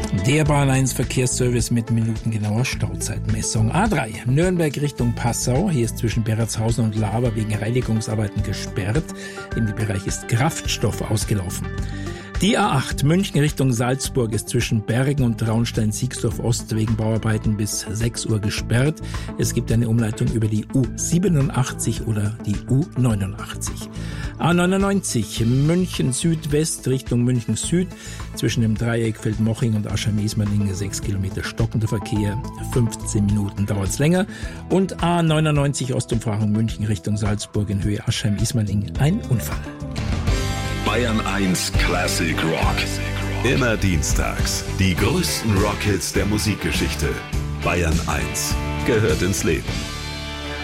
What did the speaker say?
Der Bahn 1 Verkehrsservice mit minutengenauer Stauzeitmessung. A3 Nürnberg Richtung Passau. Hier ist zwischen Berratshausen und Laber wegen Reinigungsarbeiten gesperrt. Im Bereich ist Kraftstoff ausgelaufen. Die A8 München Richtung Salzburg ist zwischen Bergen und Traunstein-Siegsdorf Ost wegen Bauarbeiten bis 6 Uhr gesperrt. Es gibt eine Umleitung über die U87 oder die U89. A99 München Südwest Richtung München Süd. Zwischen dem Dreieck Feldmoching und Aschheim-Ismaning 6 Kilometer stockender Verkehr. 15 Minuten dauert es länger. Und A99 Ostumfahrung München Richtung Salzburg in Höhe Aschheim-Ismaning ein Unfall. Bayern 1 Classic Rock. Immer dienstags. Die größten Rockhits der Musikgeschichte. Bayern 1 gehört ins Leben.